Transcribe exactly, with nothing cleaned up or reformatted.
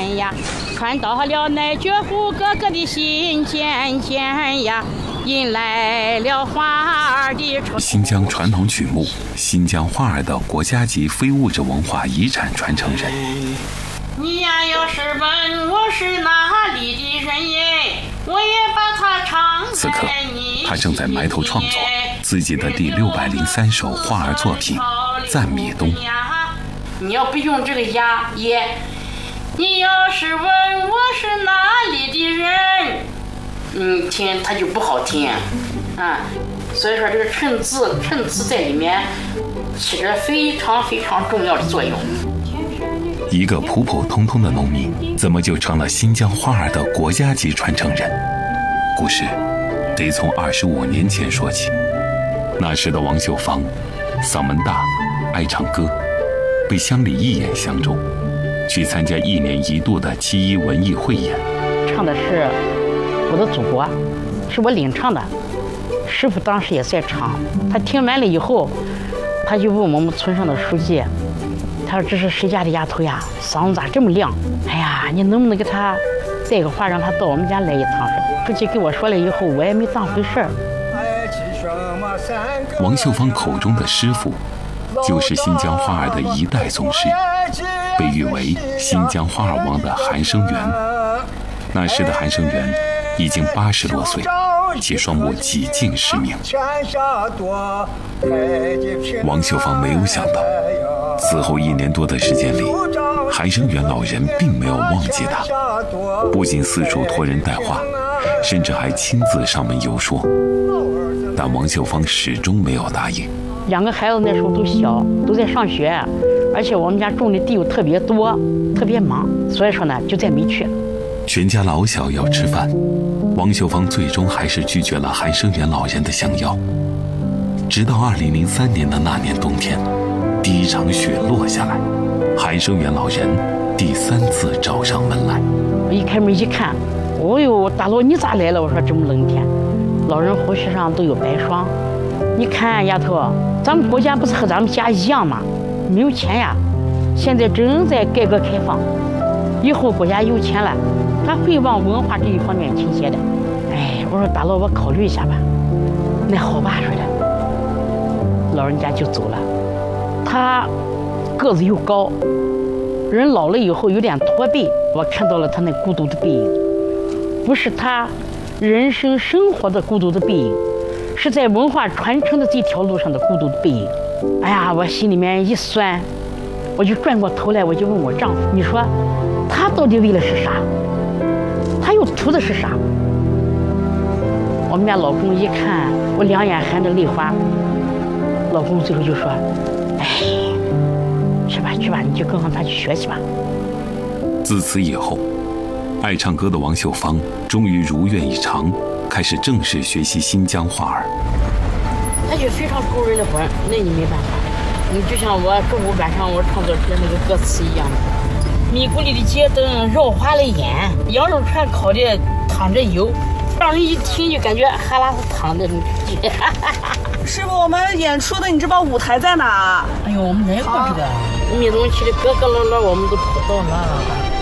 间呀，传到了那绝户哥哥的心间间呀，引来了花儿的春。 新疆传统曲目，新疆花儿的国家级非物质文化遗产传承人。 你呀，要是问我是哪里的人耶，我也把它唱此刻，他正在埋头创作自己的第六百零三首花儿作品《赞米东》。 你要不用这个呀也，你要是问我是哪里的人，嗯，听它就不好听啊。所以说，这个衬字，衬字在里面起着非常非常重要的作用。 一个普普通通的农民，怎么就成了新疆花儿的国家级传承人？故事得从二十五年前说起。那时的王秀芳，嗓门大，爱唱歌，被乡里一眼相中，去参加一年一度的七一文艺汇演。 唱的是我的祖国，是我领唱的。师傅当时也在唱，他听完了以后，他就问我们村上的书记，他说：“这是谁家的丫头呀？嗓子咋这么亮？哎呀，你能不能给他带个话，让他到我们家来一趟？”书记跟我说了以后，我也没当回事儿。 王秀芳口中的师傅，就是新疆花儿的一代宗师，被誉为新疆花儿王的韩生源。那时的韩生源已经八十多岁，其双目几近失明。王秀芳没有想到，此后一年多的时间里，韩生源老人并没有忘记他，不仅四处托人带话，甚至还亲自上门游说。但王秀芳始终没有答应。 两个孩子那时候都小，都在上学，而且我们家种的地又特别多，特别忙，所以说呢，就再没去。 全家老小要吃饭，王秀芳最终还是拒绝了韩生源老人的相邀。直到二零零三年的那年冬天，第一场雪落下来，韩生源老人第三次找上门来。 我一开门一看，哦呦，大佬你咋来了？我说这么冷天，老人胡须上都有白霜。你看丫头，咱们国家不是和咱们家一样吗？没有钱呀，现在正在改革开放，以后国家有钱了，他会往文化这一方面倾斜的。哎，我说大佬，我考虑一下吧。那好吧，说的，老人家就走了。他个子又高，人老了以后有点驼背，我看到了他那孤独的背影，不是他人生生活的孤独的背影，是在文化传承的这条路上的孤独的背影。哎呀，我心里面一酸，我就转过头来，我就问我丈夫，你说他到底为了是啥？他又图的是啥？我们家老公一看我两眼含着泪花，老公最后就说，哎，去吧去吧，你就跟上他去学习吧。 自此以后，爱唱歌的王秀芳终于如愿以偿，开始正式学习新疆花儿。 他就非常勾人的魂，那你没办法。你就像我中午晚上我创作出的那个歌词一样的，迷谷里的街灯绕花了眼，羊肉串烤的淌着油，让人一听就感觉哈喇子淌的那种感觉。 师傅，我们演出的你知道舞台在哪？ 哎呦，我们来过这个，米东去的咯咯咯咯，我们都跑到了。